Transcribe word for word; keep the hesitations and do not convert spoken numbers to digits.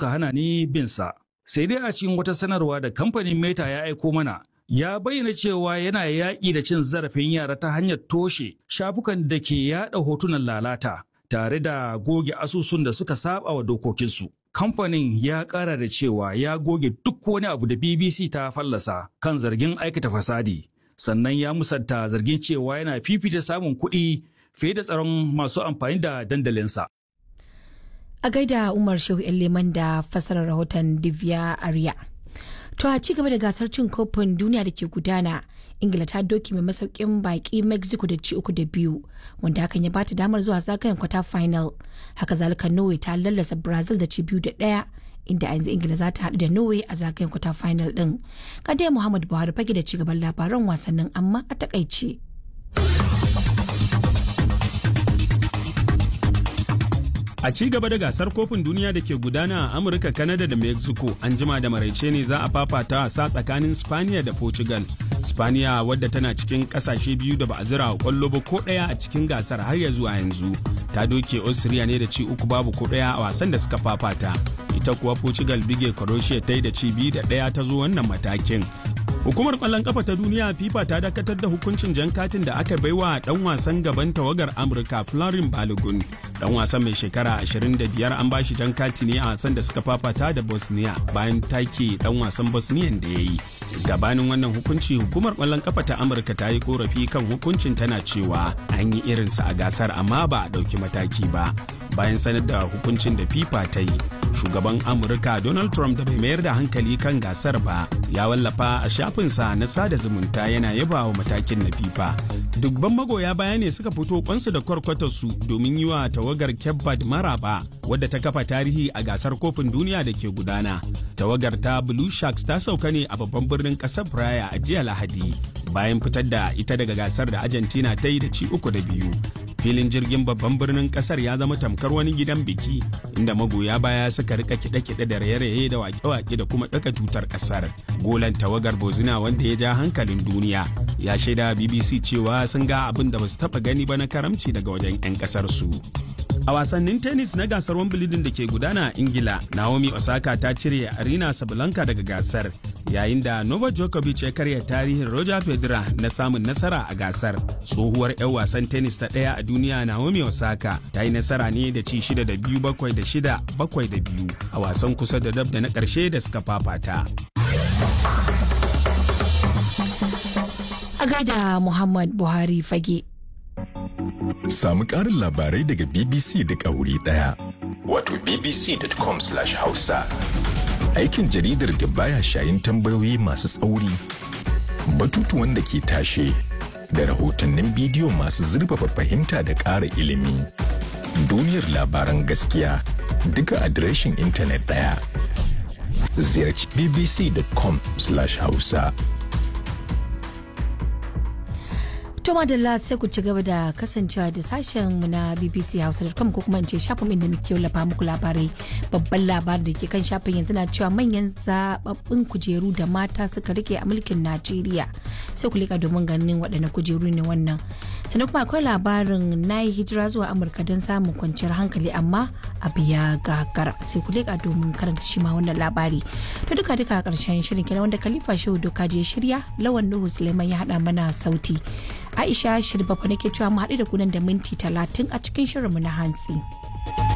suka hana ni bin sa. Sai dai a cikin wata sanarwa da kamfanin Meta ya aiko mana, ya bayyana cewa yana yaƙi da cin zarafin yara ta hanyar toshe shafukan da ke yaɗa hotunan lalata tare da goge asusun da suka saba wa dokokinsu. Kamfanin ya ƙara da cewa ya goge duk wani abu da B B C ta fallasa kan zargin aikata fasadi, sannan ya musanta zargin cewa yana fifita samun kuɗi fiye da tsaron masu amfani da dandalinsa. A gaida Umar Shehu Leman da fasarar rahoton Divya Arya. To a ci gaba da gasar cin kofin duniya da ke gudana, Ingila ta doki mai masaukin baki Mexico da ci uku da biyu, wanda hakan ya bata damar zuwa zagayen kwata final. Haka zalika Norway ta lallasa Brazil da ci biyu da ɗaya, inda a yanzu Ingila za ta haɗu da Norway a zagayen kwata final ɗin. Kadai Muhammad Buhari fage da ci gaban labaran wasannin amma a takaice. A ci gaba da gasar kofin duniya da ke gudana a Amurka, Canada da Mexico, an jima da maraice ne za a fafata wasa tsakanin Spaniya da Portugal. Spaniya, wadda tana cikin kasashe biyu da ba a zira kwallo ba ko ɗaya a cikin gasar har ya zuwa yanzu, ta doke Austria ne da ci uku babu ko ɗaya a wasan da suka fafata. Ita kuwa Portugal bige Croatia ta yi da ci biyu da ɗaya ta zo wannan matakin. Hukumar ƙwallon ƙafa ta duniya FIFA ta dakatar da hukuncin jan katin da aka baiwa ɗan wasan gaban tawagar Amurka Florin Balogun. Ɗan wasan mai shekara ashirin da biyar an bashi jan kati ne a wasan da suka fafata da Bosnia bayan take ɗan wasan Bosnian da ya yi. Gabanin wannan hukunci, hukumar ƙwallon ƙafa ta Amurka ta yi korafi kan hukuncin, tana cewa an yi irinsa a gasar amma ba a ɗauki mataki ba. Bayan sanar da hukuncin da FIFA ta yi, shugaban Amurka Donald Trump da bai mayar da hankali kan gasar ba, ya wallafa a shafinsa na sada zumunta yana yaba wa matakin na FIFA. Dubban magoya baya ne suka fito kwansu da kwarkwatarsu domin yi wa tawagar Cape Verde maraba, wadda ta kafa tarihi a gasar kofin duniya da ke gudana. Tawagar ta Blue Sharks ta sauka ne a babban birnin ƙasar Praia a jiya Lahadi, bayan fitar da ita daga gasar da Argentina ta yi da ci uku da biyu. Filin jirgin babban birnin kasar ya zama tamkar wani gidan biki, inda magoya baya suka rika kiɗe-kiɗe da raye-raye da wake-wake da kuma ɗaga tutar kasar. Golan tawagar Bozina, wanda ya ja hankalin duniya, ya shaida B B C cewa sun ga abin da basu taɓa gani ba na karamci daga wajen 'yan kasar su. A wasannin tennis na gasar Wimbledon da ke gudana a Ingila, Naomi Osaka ta cire Arina Sabalenka daga gasar, yayin da Novak Djokovic ya karya tarihin Roger Federer na samun nasara a gasar. Tsohuwar 'yan wasan tennis ta ɗaya a duniya Naomi Osaka ta yi nasara ne da ci shida da biyu, bakwai da shida, bakwai da biyu a wasan kusa da dab da na ƙarshe da suka fafata. A gaida Muhammad Buhari fage. Samu ƙarin labarai daga B B C duk a wuri ɗaya. Wato b b c dot com slash hausa. Aikin jaridar da baya shayin tambayoyi masu tsauri, batutuwan da ke tashe, da rahotannin bidiyo masu zurfafa fahimta da ƙara ilimi. Duniyar labaran gaskiya duka adireshin intanet ɗaya. Ziyarci b b c dot com slash hausa. To madalla, sai ku ci gaba da kasancewa da sashen mu na B B C Hausa dot com ko kuma in ce shafin inda muke wallafa muku labarai. Babban labarin da ke kan shafin yanzu na cewa manyan zababbun kujeru da mata suka rike a mulkin Najeriya. Sai ku leka domin ganin waɗanne kujeru ne wannan. Sannan kuma akwai labarin na yi hijira zuwa Amurka don samun kwanciyar hankali amma abu ya gagara. Sai ku leka domin karanta shi ma wannan labari. To duka duka a ƙarshen shirin kenan wanda Khalifa Shehu Doka je shirya, Lawan Nuhu Suleiman ya haɗa mana sauti. Aisha Shirbafa nake cewa mu haɗu da kunan da minti talatin a cikin shirinmu na hantsi.